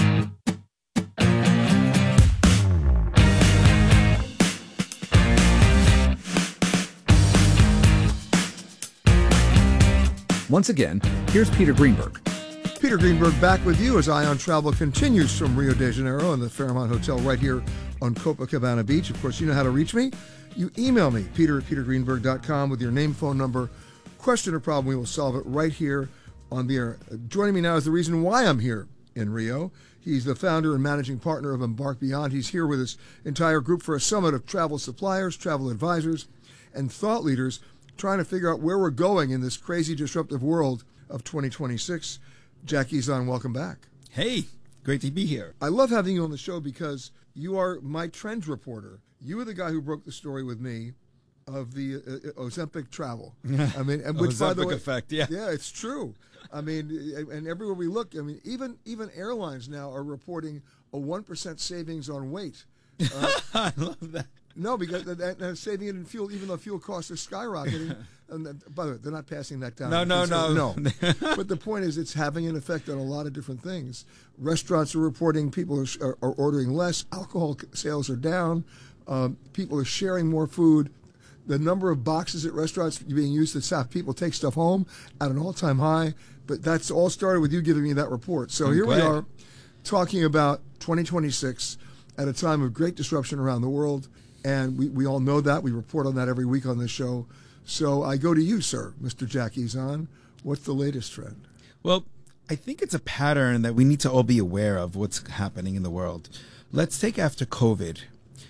Once again, here's Peter Greenberg. Peter Greenberg back with you as Ion Travel continues from Rio de Janeiro in the Fairmont Hotel right here on Copacabana Beach. Of course, you know how to reach me. You email me, peter at peter greenberg dot com, with your name, phone number, question, or problem. We will solve it right here on the air. Joining me now is the reason why I'm here in Rio. He's the founder and managing partner of Embark Beyond. He's here with his entire group for a summit of travel suppliers, travel advisors, and thought leaders trying to figure out where we're going in this crazy, disruptive world of twenty twenty-six. Jack Izan, welcome back. Hey, great to be here. I love having you on the show because you are my trends reporter. You were the guy who broke the story with me of the uh, Ozempic travel. I mean, and which, Ozempic by the way, effect, yeah. Yeah, it's true. I mean, and everywhere we look, I mean, even even airlines now are reporting a one percent savings on weight. Uh, I love that. No, because they're, they're saving it in fuel, even though fuel costs are skyrocketing. And that, by the way, they're not passing that down. No, no, no. No. But the point is, it's having an effect on a lot of different things. Restaurants are reporting people are, are, are ordering less. Alcohol sales are down. Um, people are sharing more food. The number of boxes at restaurants being used to have people take stuff home at an all-time high. But that's all started with you giving me that report. So I'm here glad. we are talking about twenty twenty-six at a time of great disruption around the world. And we, we all know that. We report on that every week on this show. So I go to you, sir, Mister Jack Izan. What's the latest trend? Well, I think it's a pattern that we need to all be aware of what's happening in the world. Let's take after COVID.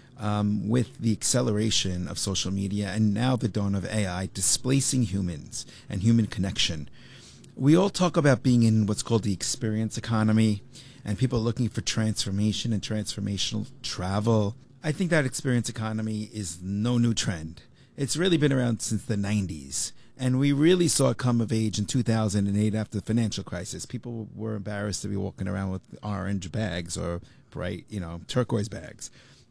Um, with the acceleration of social media and now the dawn of A I displacing humans and human connection. We all talk about being in what's called the experience economy, and people are looking for transformation and transformational travel. I think that experience economy is no new trend. It's really been around since the nineties, and we really saw it come of age in two thousand eight after the financial crisis. People were embarrassed to be walking around with orange bags or bright, you know, turquoise bags.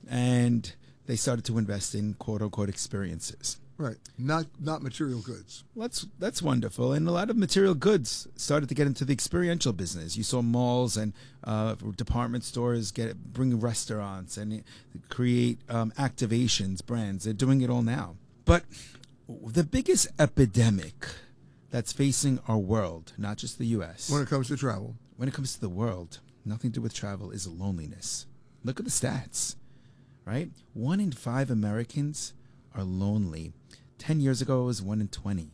And they started to invest in quote-unquote experiences. Right, not not material goods. That's that's wonderful, and a lot of material goods started to get into the experiential business. You saw malls and uh, department stores get bring restaurants and create um, activations, brands. They're doing it all now. But the biggest epidemic that's facing our world, not just the U S When it comes to travel, when it comes to the world, nothing to do with travel, is loneliness. Look at the stats. Right? One in five Americans are lonely. Ten years ago, it was one in twenty.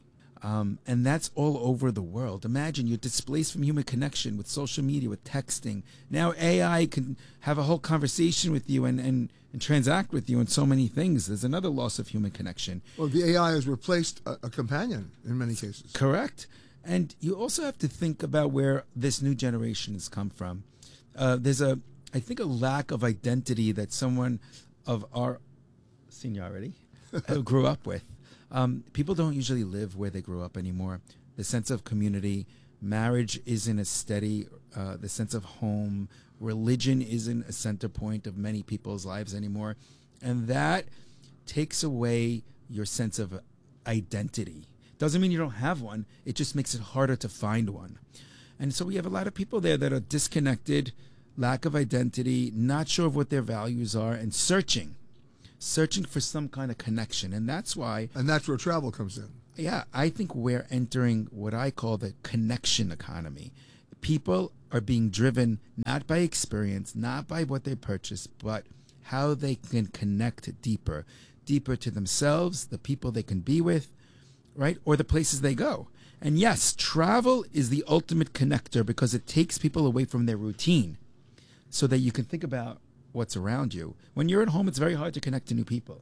Um, and that's all over the world. Imagine you're displaced from human connection with social media, with texting. Now A I can have a whole conversation with you and, and, and transact with you in so many things. There's another loss of human connection. Well, the A I has replaced a, a companion in many cases. Correct. And you also have to think about where this new generation has come from. Uh, there's a, I think, a lack of identity that someone of our seniority grew up with. Um, people don't usually live where they grew up anymore. The sense of community, marriage isn't as steady. Uh, the sense of home, religion isn't a center point of many people's lives anymore. And that takes away your sense of identity. Doesn't mean you don't have one. It just makes it harder to find one. And so we have a lot of people there that are disconnected, lack of identity, not sure of what their values are, and searching. Searching for some kind of connection. And that's why... And that's where travel comes in. Yeah, I think we're entering what I call the connection economy. People are being driven not by experience, not by what they purchase, but how they can connect deeper. Deeper to themselves, the people they can be with, right? Or the places they go. And yes, travel is the ultimate connector because it takes people away from their routine so that you can think about what's around you. When you're at home, it's very hard to connect to new people.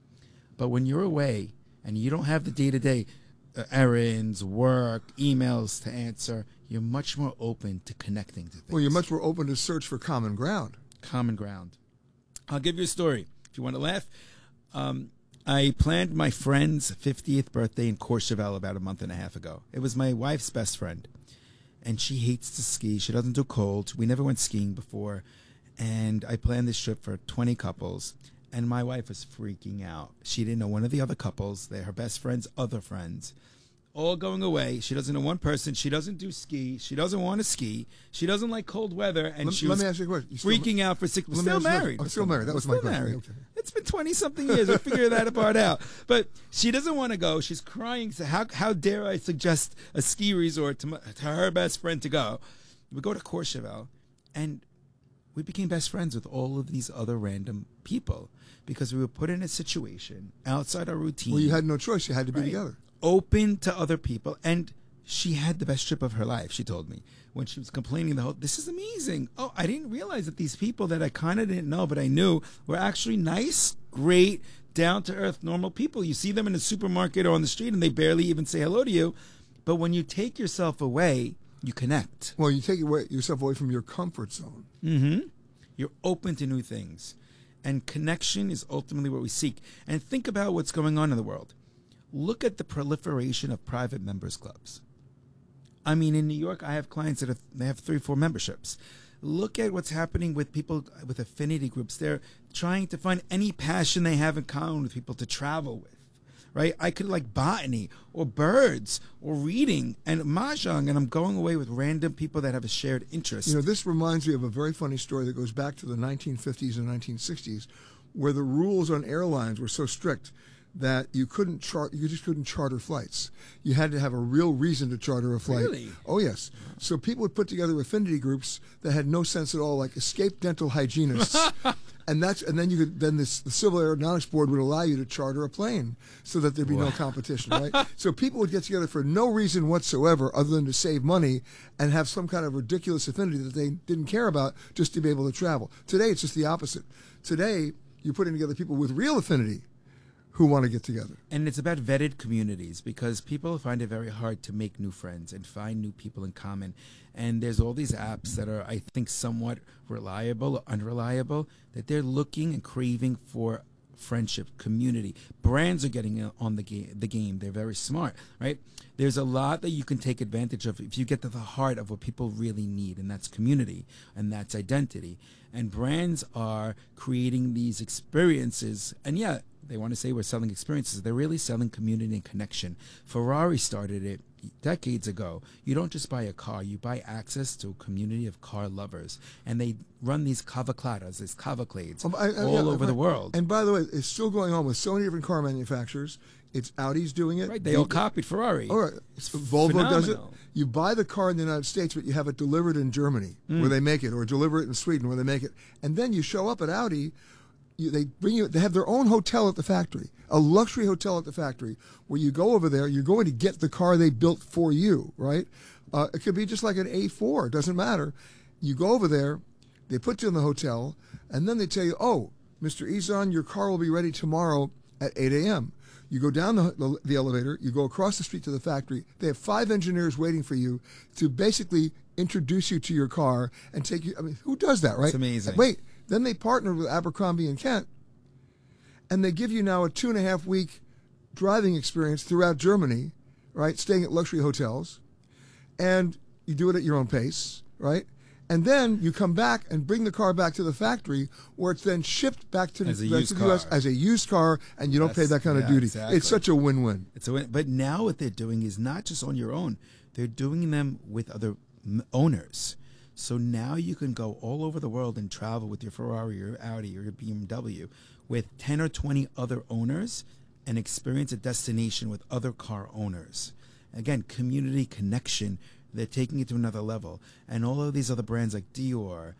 But when you're away and you don't have the day-to-day uh, errands, work, emails to answer, you're much more open to connecting to things. Well, you're much more open to search for common ground. Common ground. I'll give you a story if you want to laugh. Um, I planned my friend's fiftieth birthday in Courchevel about a month and a half ago. It was my wife's best friend. And she hates to ski. She doesn't do cold. We never went skiing before. And I planned this trip for twenty couples, and my wife was freaking out. She didn't know one of the other couples. They're her best friend's other friends. All going away. She doesn't know one person. She doesn't do ski. She doesn't want to ski. She doesn't like cold weather. And let, she let was me ask you a question. You still, freaking out for six months. Still married. I'm still married. That was my still question. Married. Okay. It's been twenty-something years. We'll figure that part out. But she doesn't want to go. She's crying. So how, how dare I suggest a ski resort to, my, to her best friend to go? We go to Courchevel, and we became best friends with all of these other random people because we were put in a situation outside our routine. Well, you had no choice. You had to be right? together. Open to other people. And she had the best trip of her life, she told me. When she was complaining the whole, this is amazing. Oh, I didn't realize that these people that I kind of didn't know, but I knew were actually nice, great, down-to-earth, normal people. You see them in the supermarket or on the street and they barely even say hello to you. But when you take yourself away, you connect. Well, you take away, yourself away from your comfort zone. Mm-hmm. You're open to new things. And connection is ultimately what we seek. And think about what's going on in the world. Look at the proliferation of private members clubs. I mean, in New York, I have clients that have, they have three, four memberships. Look at what's happening with people with affinity groups. They're trying to find any passion they have in common with people to travel with. Right? I could like botany or birds or reading and mahjong, and I'm going away with random people that have a shared interest. You know, this reminds me of a very funny story that goes back to the nineteen fifties and nineteen sixties, where the rules on airlines were so strict that you couldn't chart, you just couldn't charter flights. You had to have a real reason to charter a flight. Really? Oh yes. So people would put together affinity groups that had no sense at all, like escaped dental hygienists. And that's and then you could then this the Civil Aeronautics Board would allow you to charter a plane so that there'd be Wow. no competition, right? So people would get together for no reason whatsoever other than to save money and have some kind of ridiculous affinity that they didn't care about just to be able to travel. Today it's just the opposite. Today you're putting together people with real affinity who want to get together. And it's about vetted communities because people find it very hard to make new friends and find new people in common. And there's all these apps that are, I think, somewhat reliable or unreliable, that they're looking and craving for friendship, community. Brands are getting on the game. The game. They're very smart, right? There's a lot that you can take advantage of if you get to the heart of what people really need, and that's community, and that's identity. And brands are creating these experiences, and yeah, they want to say we're selling experiences. They're really selling community and connection. Ferrari started it decades ago. You don't just buy a car. You buy access to a community of car lovers. And they run these cavacladas, these cavaclades, Um, I- I- all yeah, over right. the world. And by the way, it's still going on with so many different car manufacturers. It's Audi's doing it. Right, they all copied Ferrari. All right. Volvo does it. phenomenal. You buy the car in the United States, but you have it delivered in Germany Mm. where they make it, or deliver it in Sweden where they make it. And then you show up at Audi, you, they bring you. They have their own hotel at the factory, a luxury hotel at the factory, where you go over there. You're going to get the car they built for you, right? Uh, it could be just like an A four. It doesn't matter. You go over there, they put you in the hotel, and then they tell you, oh, Mister Izan, your car will be ready tomorrow at eight a.m. You go down the, the, the elevator, you go across the street to the factory. They have five engineers waiting for you to basically introduce you to your car and take you. I mean, who does that, right? It's amazing. Wait, then they partnered with Abercrombie and Kent, and they give you now a two and a half week driving experience throughout Germany, right? Staying at luxury hotels. And you do it at your own pace, right? And then you come back and bring the car back to the factory, where it's then shipped back to, As the, a back used to the U S car. as a used car, and you don't pay That's- that kind of yeah, duty. exactly. It's such a win-win. It's a win. But now what they're doing is not just on your own. They're doing them with other m- owners. So now you can go all over the world and travel with your Ferrari, your Audi, or your B M W with ten or twenty other owners and experience a destination with other car owners. Again, community connection. They're taking it to another level. And all of these other brands like Dior